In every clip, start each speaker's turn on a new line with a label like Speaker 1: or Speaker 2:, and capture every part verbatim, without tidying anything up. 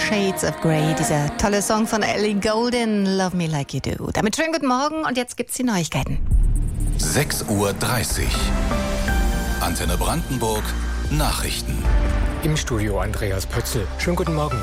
Speaker 1: Shades of Grey, dieser tolle Song von Ellie Goulding, Love Me Like You Do. Damit schönen guten Morgen und jetzt gibt's die Neuigkeiten.
Speaker 2: sechs Uhr dreißig. Antenne Brandenburg, Nachrichten.
Speaker 3: Im Studio Andreas Pötzl. Schönen guten Morgen.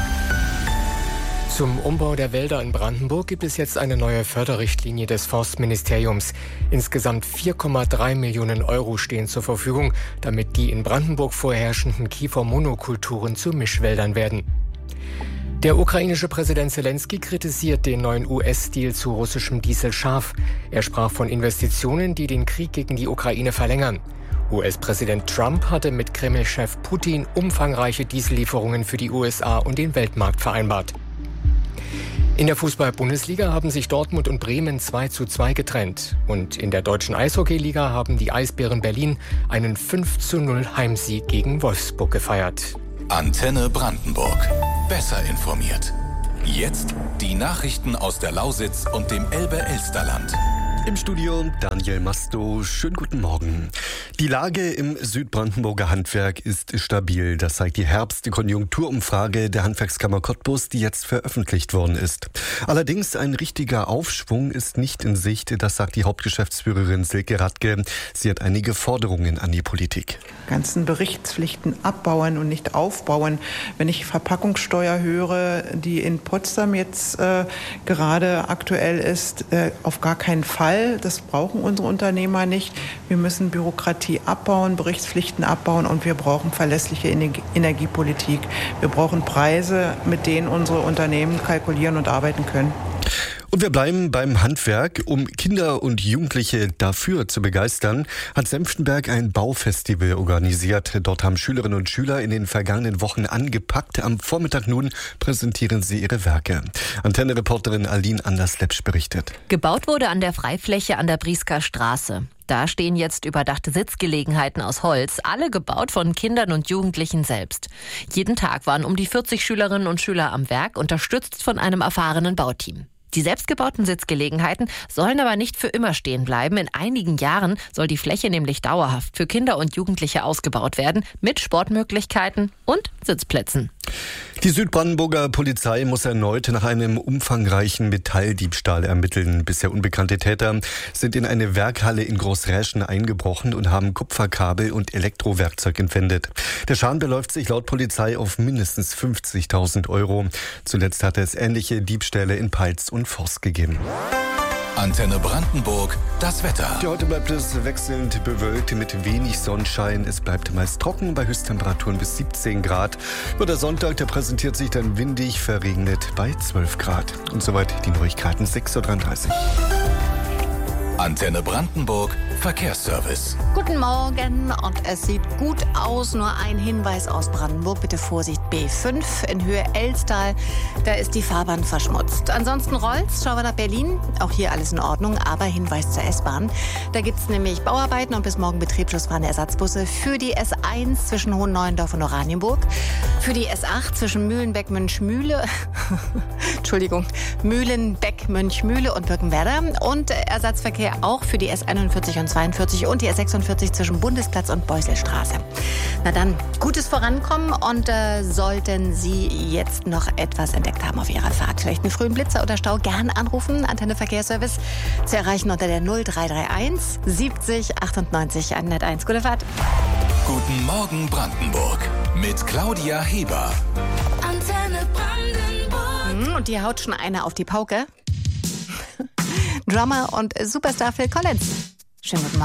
Speaker 3: Zum Umbau der Wälder in Brandenburg gibt es jetzt eine neue Förderrichtlinie des Forstministeriums. Insgesamt vier Komma drei Millionen Euro stehen zur Verfügung, damit die in Brandenburg vorherrschenden Kiefermonokulturen zu Mischwäldern werden. Der ukrainische Präsident Zelensky kritisiert den neuen U S-Deal zu russischem Diesel scharf. Er sprach von Investitionen, die den Krieg gegen die Ukraine verlängern. U S-Präsident Trump hatte mit Kreml-Chef Putin umfangreiche Diesellieferungen für die U S A und den Weltmarkt vereinbart. In der Fußball-Bundesliga haben sich Dortmund und Bremen zwei zu zwei getrennt. Und in der deutschen Eishockey-Liga haben die Eisbären Berlin einen fünf zu null Heimsieg gegen Wolfsburg gefeiert.
Speaker 2: Antenne Brandenburg. Besser informiert. Jetzt die Nachrichten aus der Lausitz und dem Elbe-Elsterland.
Speaker 4: Im Studio Daniel Masto. Schönen guten Morgen. Die Lage im Südbrandenburger Handwerk ist stabil. Das zeigt die Herbstkonjunkturumfrage der Handwerkskammer Cottbus, die jetzt veröffentlicht worden ist. Allerdings ein richtiger Aufschwung ist nicht in Sicht. Das sagt die Hauptgeschäftsführerin Silke Radke. Sie hat einige Forderungen an die Politik.
Speaker 5: Ganzen Berichtspflichten abbauen und nicht aufbauen. Wenn ich Verpackungssteuer höre, die in Potsdam jetzt äh, gerade aktuell ist, äh, auf gar keinen Fall. Das brauchen unsere Unternehmer nicht. Wir müssen Bürokratie abbauen, Berichtspflichten abbauen und wir brauchen verlässliche Energiepolitik. Wir brauchen Preise, mit denen unsere Unternehmen kalkulieren und arbeiten können.
Speaker 4: Und wir bleiben beim Handwerk. Um Kinder und Jugendliche dafür zu begeistern, hat Senftenberg ein Baufestival organisiert. Dort haben Schülerinnen und Schüler in den vergangenen Wochen angepackt. Am Vormittag nun präsentieren sie ihre Werke. Antenne-Reporterin Aline Anderslepsch berichtet.
Speaker 6: Gebaut wurde an der Freifläche an der Briesker Straße. Da stehen jetzt überdachte Sitzgelegenheiten aus Holz, alle gebaut von Kindern und Jugendlichen selbst. Jeden Tag waren um die vierzig Schülerinnen und Schüler am Werk, unterstützt von einem erfahrenen Bauteam. Die selbstgebauten Sitzgelegenheiten sollen aber nicht für immer stehen bleiben. In einigen Jahren soll die Fläche nämlich dauerhaft für Kinder und Jugendliche ausgebaut werden, mit Sportmöglichkeiten und Sitzplätzen.
Speaker 4: Die Südbrandenburger Polizei muss erneut nach einem umfangreichen Metalldiebstahl ermitteln. Bisher unbekannte Täter sind in eine Werkhalle in Großräschen eingebrochen und haben Kupferkabel und Elektrowerkzeug entwendet. Der Schaden beläuft sich laut Polizei auf mindestens fünfzigtausend Euro. Zuletzt hatte es ähnliche Diebstähle in Peitz und Forst gegeben.
Speaker 2: Antenne Brandenburg, das Wetter.
Speaker 4: Ja, heute bleibt es wechselnd bewölkt mit wenig Sonnenschein. Es bleibt meist trocken bei Höchsttemperaturen bis siebzehn Grad. Nur der Sonntag, der präsentiert sich dann windig, verregnet bei zwölf Grad. Und soweit die Neuigkeiten, sechs Uhr dreiunddreißig.
Speaker 2: Antenne Brandenburg, Verkehrsservice.
Speaker 1: Guten Morgen und es sieht gut aus. Nur ein Hinweis aus Brandenburg. Bitte Vorsicht, B fünf in Höhe Elstal. Da ist die Fahrbahn verschmutzt. Ansonsten rollt's. Schauen wir nach Berlin. Auch hier alles in Ordnung. Aber Hinweis zur S-Bahn. Da gibt's nämlich Bauarbeiten und bis morgen betriebsschlussfahrende Ersatzbusse für die S eins zwischen Hohen Neuendorf und Oranienburg. Für die S acht zwischen Mühlenbeck-Mönchmühle. Entschuldigung. Mühlenbeck-Mönchmühle und Birkenwerder. Und Ersatzverkehr auch für die S einundvierzig und zweiundvierzig und die S sechsundvierzig zwischen Bundesplatz und Beuselstraße. Na dann, gutes Vorankommen und äh, sollten Sie jetzt noch etwas entdeckt haben auf Ihrer Fahrt, vielleicht einen frühen Blitzer oder Stau, gern anrufen. Antenne Verkehrsservice zu erreichen unter der null drei drei eins siebzig achtundneunzig hunderteins. Gute Fahrt.
Speaker 2: Guten Morgen Brandenburg mit Claudia Heber.
Speaker 1: Antenne Brandenburg. Und hier haut schon einer auf die Pauke. Drummer und Superstar Phil Collins. Schönen guten Morgen.